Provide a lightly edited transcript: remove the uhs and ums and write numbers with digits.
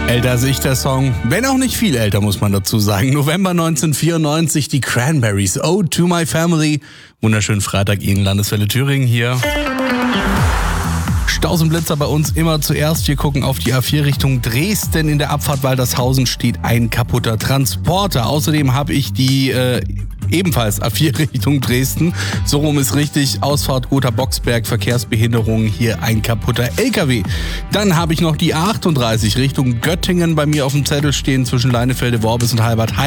Älter als ich der Song, wenn auch nicht viel älter, muss man dazu sagen. November 1994, die Cranberries, Ode to My Family. Wunderschönen Freitag Ihnen, Landeswelle Thüringen hier. Staus und Blitzer bei uns immer zuerst. Wir gucken auf die A4 Richtung Dresden. In der Abfahrt Waltershausen steht ein kaputter Transporter. Außerdem habe ich die ebenfalls A4 Richtung Dresden. So rum ist richtig. Ausfahrt Gotha Boxberg, Verkehrsbehinderung. Hier ein kaputter LKW. Dann habe ich noch die A38 Richtung Göttingen bei mir auf dem Zettel stehen zwischen Leinefelde, Worbis und Halbert.